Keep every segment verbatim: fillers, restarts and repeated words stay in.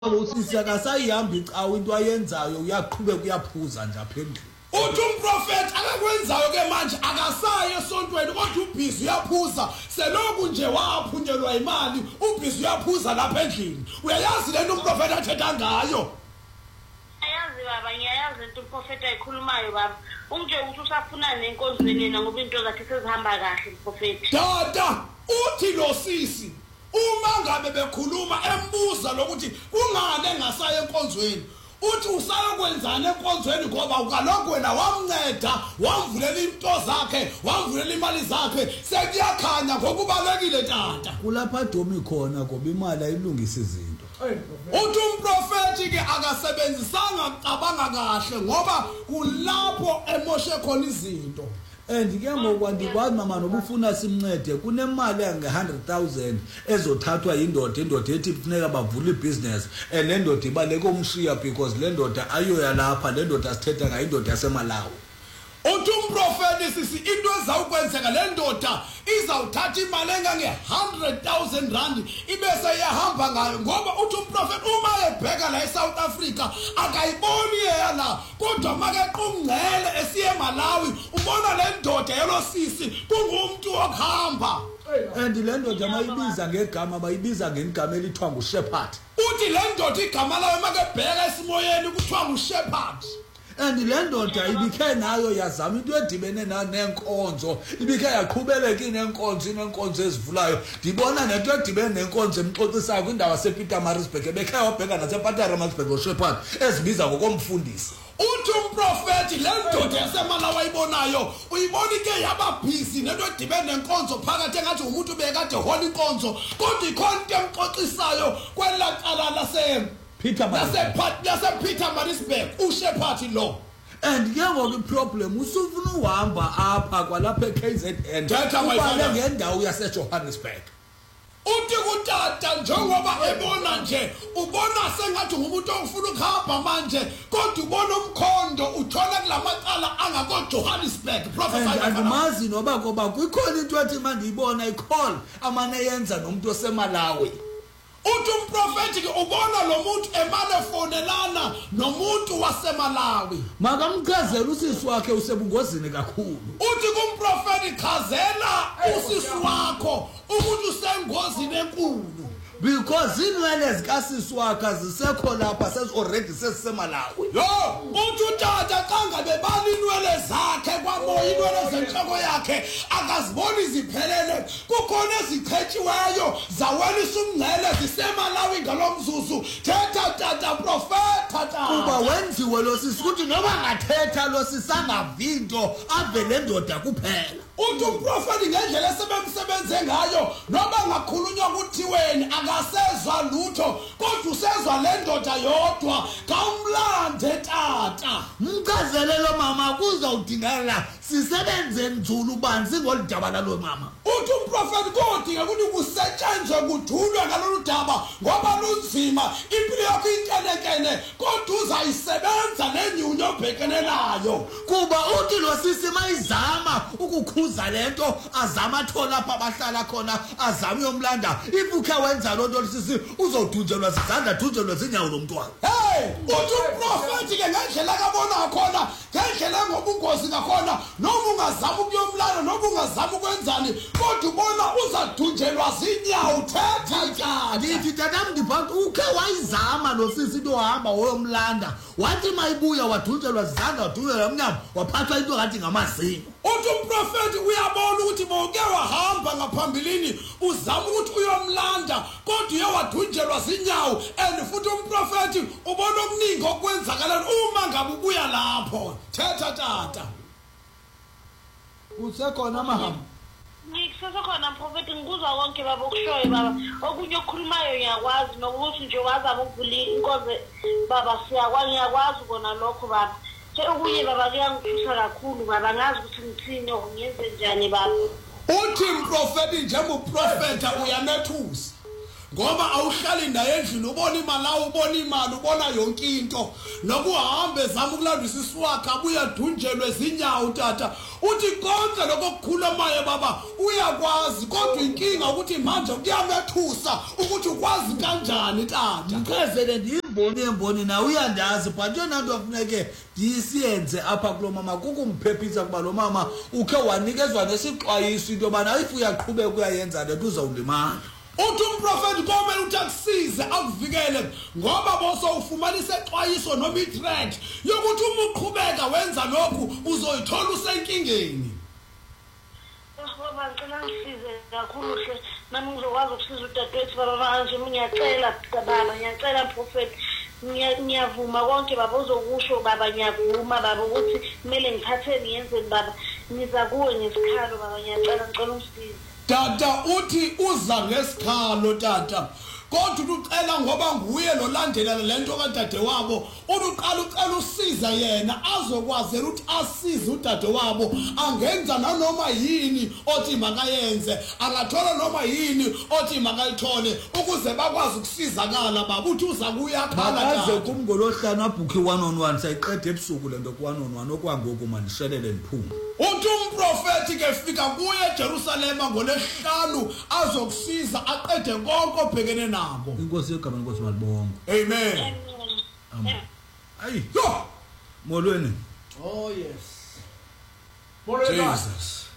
usisi akasayihambi icawa into ayenzayo uyaqhubeka uyaphuza nje aphendule. Uthi umprofeti akakwenzayo ke manje akasaye esontweni kodwa ubhizi uyaphuza selokhu nje waphunyelwa imali ubhizi uyaphuza lapha endlini. Uyayazi lento umprofeti athetha ngayo? Ayazi baba, ngiyayazi into umprofeti ayikhulumayo baba. Unje uthi usafuna nenkonzweni yena ngoba into zakhe sezihamba kahle umprofeti. Dada, uthi lo sisi uma ngabe bekhuluma embuza lokuthi kungane engasaye enkonzweni uthi usayokwenzana enkonzweni ngoba ukalokho wena wamnceda wamvulela into zakhe wamvulela imali zakhe sekuyakhanya ngokubalekile tata kulapha domi khona ngoba imali ayilungisa izinto. Uthi umprofeti ke akasebenzisanga cabanga kahle ngoba kulapho emoshe khona izinto. And ke ngokwandikwazi mama nobufuna simncede kunemali yange one hundred thousand ezothathwa indoda indoda ethi kufuneka bavule ibusiness and lendoda ibaleke umshiya because lendoda ayoya lapha lendoda sithetha ngayo indoda yaseMalawi. Uthi umprofeti sisi into ezawukwenzeka lendoda izawuthatha imali engange one hundred thousand rand ibese iyahamba ngayo ngoba uthi umprofeti uma ebheka la eSouth Africa akayiboni yena kodwa make qungcele esiye eMalawi ubona lendoda yelosisi kungumuntu okuhamba. And lendoda mayibiza ngegama bayibiza ngegama elithwa nguShepherd. Uthi lendoda igama layo make ebheka esimoyeni kuthiwa nguShepherd. And lendoda ibikhe nayo yazama into edibene nenkonzo ibikhe yaqhubeleka inenkonzo inenkonzo ezivulayo ndibona nento edibene nenkonzo emxoxisayo kwindawo yasePietermaritzburg ebekhe wabheka nasePietermaritzburg uShepherd ezibiza ngokomfundisi. Uthi umprofeti lendoda yaseMalawi ayibonayo uyibona ke yababhizi nento edibene nenkonzo phakathi engathi umuntu bekade hola inkonzo kodwa ikhona into emxoxisayo kwelaqala lase Peter Pietermaritzburg uShepherd lo. And ke ngoba iproblem usufuna uhamba apha kwalapha eK Z N ubale ngendawo yaseJohannesburg. Uthi kutata njengoba ebona nje ubona sengathi ngumuntu ofuna ukuhamba manje kodwa ubona umkhondo uthola kulamacala angako Johannesburg prophet andimazi noba ngoba kukhona into ethi manje ibona icall amane yenza nomuntu oseMalawi. Uthi umprofeti ke ubona lo muntu emane fonelana nomuntu waseMalawi makamchazela usisi wakhe usebungozini kakhulu. Uthi kumprofeti chazela usisi wakho ukuthi usengozini enkulu because inwele zikasisi wakhe zisekho lapha sezi already sesiseMalawi. Yo uthi utata xa ngabe bali inwele zakhe kwamoya inwele zenhloko yakhe akaziboni ziphelele kukhona ezichethiweyo zawelisa umngcele ziseMalawi ngalomzuzu thetha tata prophet tata kuba wenziwe lo sisi ukuthi noba ngathetha lo sisi angavinto avele ndoda kuphela. Uthi umprofeti ngendlela esebemsebenze ngayo noba ngakhulunywa kuthiweni akasezwa lutho kodwa usezwa lendoda yodwa kamlande tata mchazele lo mama kuzawudingela sisebenze nzulu banzi ngolidaba lalo mama. Uthi umprofeti kodinga ukuthi kusetshenzwe kudulwe ngalolu daba ngoba lunzima impilo yakho inkenekene kodwa uzayisebenza nenyunyo obhekene nayo kuba uthi lo sisi mayizama ukukhuza lento azama athola lapha abahlala khona azama yomlanda ibuke wenza lonto sisi uzodunjelwa sizandla dunjelwa zinyawo lomntwana. Hey uthi umprofeti ke ngendlela kabona khona ngendlela ngobungozi ngakhona noma ungazama ukuyomlana noma ungazama ukwenzani kodwa ubona uzadunjelwa zinyawo thetha tata ithi tata mndibhanti ukhe wayizama lo sisi into hamba woyomlanda wathi mayibuya wadunjelwa zizandla wadunjelwa umnyama waphathwa into ngathi ngamazinyo. Uthi umprofeti uyabona ukuthi bonke wahamba ngaphambilini uzama ukuthi uyomlanda kodwa uye wadunjelwa zinyawo and futhi umprofeti ubona okuningi okwenzakala uma ngabe ubuya lapho thetha tata usekhona mahamba Ngikusekhona mprofeti ngikuzwa konke baba okushoyo baba okunye okukhulumayo ngiyakwazi nokuthi nje wazama ukuvula inkonzo baba siyakwazi ngiyakwazi kona lokho baba nje okunye baba kuyangithusa kakhulu baba ngazi ukuthi ngithini ngiyenze njani baba. Uthi umprofeti njengoprofeta uyanethusa ngoba awuhlali naye endlini ubona imali awu ubona imali ubona yonke into nokuhambe zama ukulandisa isiwakha abuye adunjelwe zinyawo tata uthi konke lokho kukhulumayo baba uyakwazi kodwa inkinga ukuthi manje kuyamethusa ukuthi ukwazi kanjani tata Mchazele ndiyimboni emboni na uyandazi but yona nto afuneke ndisiyenze apha kulo mama kukumphephisa kuba lo mama ukhe wanikezwa nesixwayiso into yobana if uyaqhubeka uyayenza le nto uzawulimala. uthi umprofeti komele uthi akusize akuvikele ngoba boso ufumanise exwayiso noma i-threat yokuthi uma uqhubeka wenza lokhu uzoyithola usenkingeni. Baba ngicela ngisize kakhulu hle nami ngizokwazi ukusiza udadewethu baba manje ngiyacela baba ngiyacela mprofeti ngiyavuma konke baba uzokusho baba ngiyavuma baba ukuthi kumele ngithathe ngiyenzeni baba ngiza kuwe ngesikhalo baba ngiyacela ngicela ungisize. Tata uthi uza ngesikhalo tata kodwa ucela ngoba nguye lo landela lento kadade wabo uqala ucela usiza yena azokwazi ukuthi asize udade wabo angenza nanoma yini othi makayenze angathola noma yini othi makayithole ukuze bakwazi ukusizakala baba uthi uza kuyakhala Makaze kumngolohlanu abhukhi one on one sayiqeda ebusuku lento ku one on one okwangoku mandishelele ndiphuma. uthi umprofeti ke fika kuye eJerusalema ngolesihlanu azokusiza aqede konke obhekene nabo. Inkosi yegama lenkosi malibonga. Amen. Amen. Ayi Yo molweni. oh yes Jesus.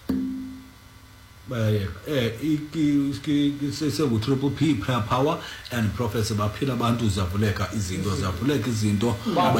Baye eh iki sese triple P prayer power and prophets baphila abantu zavuleka izinto zavuleka izinto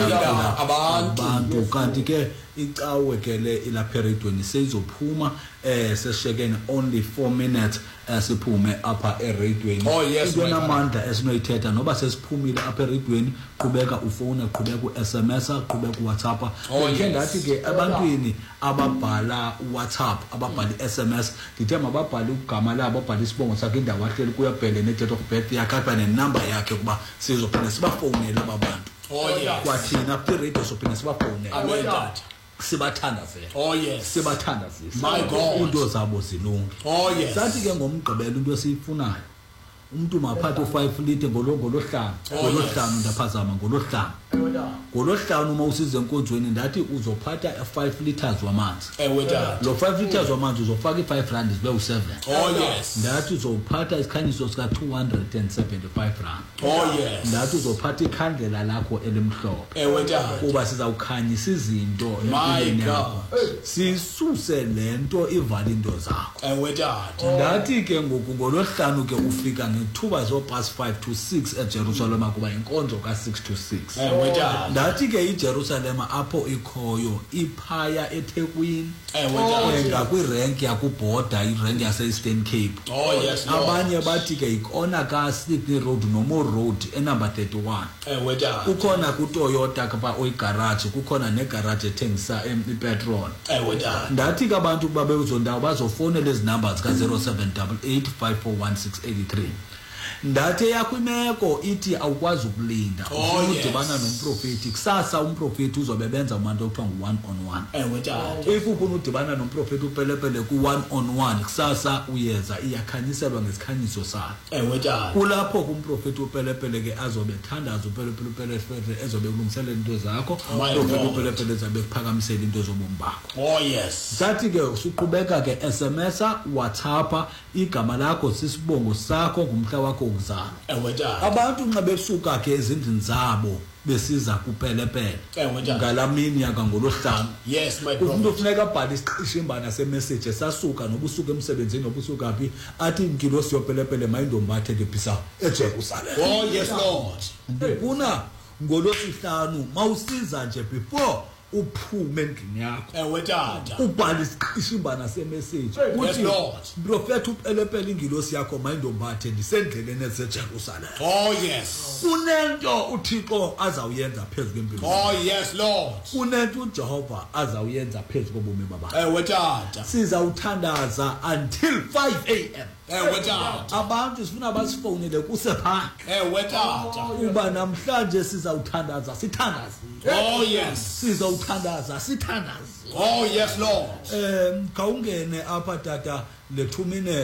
abantu kanti ke icawe ke le ilapha eradweni seyizophuma eh seshekene only four minutes asiphume apha eradweni into namandla esinoyithetha noba sesiphumile apha eradweni qhubeka ufone qhubeka u-S M S qhubeka u-WhatsApp ke ngathi ke abantwini ababhala u-WhatsApp ababhala i-S M S ngithe mababhale ugama labo ababhala isibongo sakhe indawo ahleli kuyabhele ne-date of birth yakhe apha nenumber yakhe kuba sizophinde sibafonele ababantu kwathina apha eradio sophinde sibafonele sibathandazela oh yes sibathandazisa my God into zabo zilunge oh yes sathi ke ngomgqibelo into esiyifunayo umuntu maphathe u-five litre ngolohlanu ngolohlanu ndaphazama ngolohlanu ngolohlanu uma usize enkonzweni ndathi uzophatha five litres wamanzi ewe tata lo five litres wamanzi uzofaka i-five rand zibe u-seven oh yes ndathi uzophatha isikhanyiso sika two hundred seventy-five rand oh yes ndathi uzophatha ikhandlela lakho elimhlophe ewe tata kuba sizawukhanyisa izinto my God sisuse lento ivala into zakho ewe tata ndathi ke ngoku ngolohlanu ke ufika ngethuba zo past five to six eJerusalem kuba inkonzo ka six to six ewe tata ndathi ke iJerusalem apho ikhoyo iphaya eThekwini ewe tata ngakwirank yakubhoda irank yase Eastern Cape oh yes abanye bathi ke ikona ka Sydney Road nomo Road enumber thirty-one ewe tata ukhona ku Toyota kapha oyigarage kukhona negarage ethengisa ipetrol ewe tata ndathi ke abantu babe uzondawo bazofonela ezi numbers ka zero seven eight eight five four one six eight three ndathi yakho imeko ithi awukwazi ukulinda udibana nomprofeti kusasa umprofeti uzobe benza umanto okuthiwa ngu one on one ewe tata if ufuna udibana nomprofeti upelepele ku one on one kusasa uyeza iyakhanyiselwa ngesikhanyiso sakhe ewe tata kulapho kumprofeti upelepele ke azobe thandaza upelepele upelepele ezobe kulungiselela into zakho umprofeti upelepele ezobe kuphakamisela into zobomi bakho oh yes sathi ke usuqhubeka ke S M S WhatsApp igama lakho sisibongo sakho ngumhla wakho ukuzalwa ewe tata abantu nxa besuka ke ezindlini zabo besiza kupelepele ewe tata ngalamini yaka ngolohlanu yes my umuntu prophet ufuneka abhale isiqishimbana semessage sasuka nobusuku emsebenzini nobusuka phi athi inkilo siyopelepele mayindombathe ke phisa eJerusalem oh yes lord ndifuna ngolosihlanu mawusiza nje before uphume endlini yakho ewe tata ubhala isiqishimbana semessage yes lord prophet upelepele ingilosi yakho mayindombathe ndisendleleni eseJerusalem oh yes kunento uThixo azawuyenza phezulu kwempilo oh yes lord kunento uJehova azawuyenza phezulu kobomi babantu ewe tata sizawuthandaza until five a m ewe tata abantu sifuna basifonele kusepha ewe tata uba namhlanje sizawuthandaza sithandaze oh yes sizawuthandaza sithandaze oh yes lord em khawungene apha tata le two minutes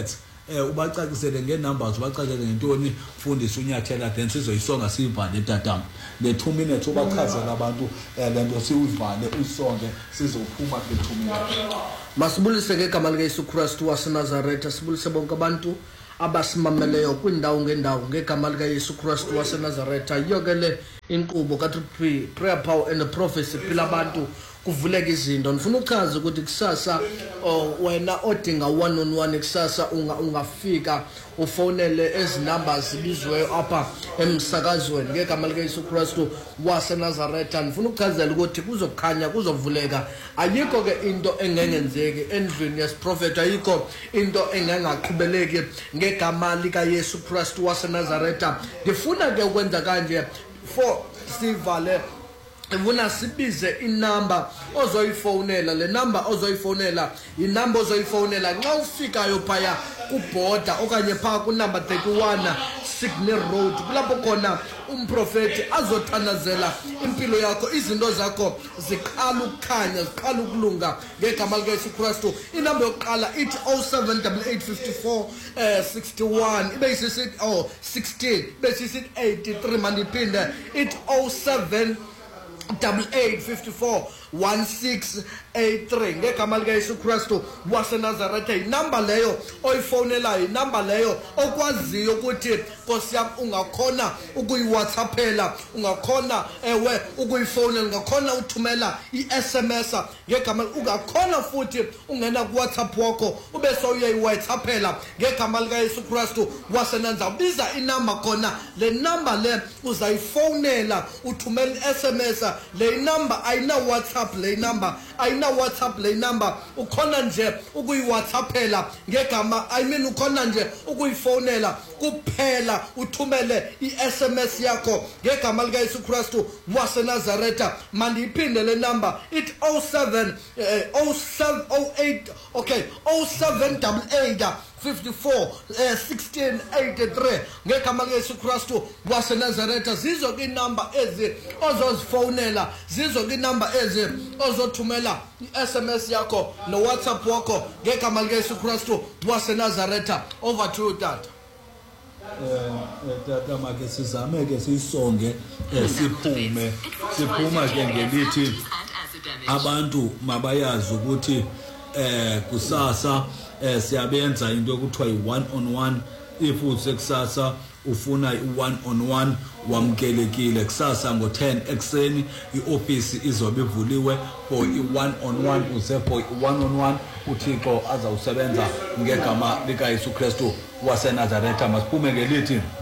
eh ubacacisele ngenumbers ubacacisele ngentoni fundisa unyathela then sizoyisonga sivale tatama le two minutes ubachazela abantu lento siwivale usonke sizophuma le two minutes. Masibulise ngegama likaYesu Kristu waseNazaretha, sibulise bonke abantu abasimameleyo kwindawo ngendawo ngegama likaYesu Kristu waseNazaretha. Yonke le inkqubo ka-Triple P Prayer Power and Prophecy phila abantu kuvuleka izinto. Ndifuna uchaza ukuthi kusasa wena odinga one on one kusasa ungafika ufonele ezi numbers zibizweyo apha emsakazweni ngegama likaYesu Kristu waseNazaretha. Ndifuna ukuchazela ukuthi kuzokhanya kuzovuleka, ayikho ke into engengenzeki endlwini yesiprofeti, ayikho into engangaqhubeleki ngegama likaYesu Kristu waseNazaretha. Ndifuna ke ukwenza kanje for sivale Ivuna sibize inamba ozoyifonela. Le number ozoyifonela inamba ozoyifonela nxa ufikayo phaya kuborder okanye pha ku number thirty-one Signal Road, kulapho khona umprofeti azothanazela impilo yakho, izinto zakho ziqala ukukhanya, ziqala ukulunga ngegama likaYesu Kristu. Inamba yokuqala ithi oh seven eight eight five four sixty-one ibe isithi oh sixteen ibe isithi eighty-three mandiphinde ithi oh seven double eight fifty four one six eight three ngegama likaYesu Kristu waseNazaretha. Inamba leyo oyifonelayo, inamba leyo okwaziyo ukuthi Nkosi yami ungakhona ukuyiwhatsappela, ungakhona ewe ukuyifonela, ungakhona uthumela i-S M S ngegama, ungakhona futhi ungena ku WhatsApp wakho ube soyiwhatsappela ngegama likaYesu Kristu waseNazaretha. Biza inamba khona, le number le uzayifonela uthumela i-S M S. Le number ayina WhatsApp, le number ayina WhatsApp, le number ukhona nje ukuyiwhatsappela ngegama, I mean ukhona nje ukuyifonela kuphela, uthumele i-S M S yakho ngegama likaYesu Kristu waseNazaretha. Mandiyiphinde le number it oh seven oh eight okay oh seven eight eight fifty-four sixteen eighty-three ngegama likaYesu Kristu waseNazaretha. Zizo ke inamba ezi ozozifonela, zizo ke inamba ezi ozothumela i-S M S yakho no WhatsApp wakho ngegama likaYesu Kristu waseNazaretha. Over to you, Dad. Eh tata make sizame ke sisonge siphume siphuma ke ngelithi abantu mabayazi ukuthi eh kusasa eh siyabenza into ekuthiwa i-one on one. If usekusasa ufuna i-one on one wamkelekile, kusasa ngo ten ekseni ioffice izobe ivuliwe for i-one on one, uze for i-one on one uThixo azawusebenza ngegama likaYesu Kristu waseNazaretha. Masiphume ngelithi